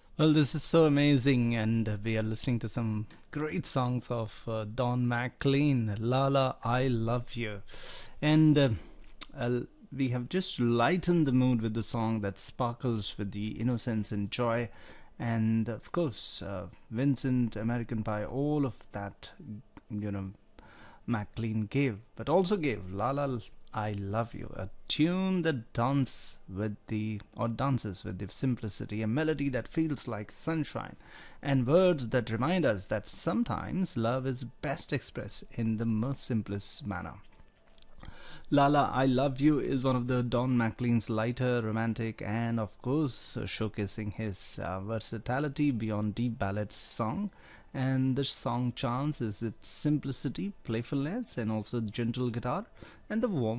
Well, this is so amazing, and we are listening to some great songs of Don McLean, Lala, I Love You. And uh, we have just lightened the mood with the song that sparkles with the innocence and joy. And of course, Vincent, American Pie, all of that, you know, McLean gave, but also gave La La I Love You, a tune that dances with the simplicity, a melody that feels like sunshine, and words that remind us that sometimes love is best expressed in the most simplest manner. Lala, I Love You is one of the Don McLean's lighter, romantic, and of course, showcasing his versatility beyond deep ballads song. And the song charms is its simplicity, playfulness, and also gentle guitar and the warm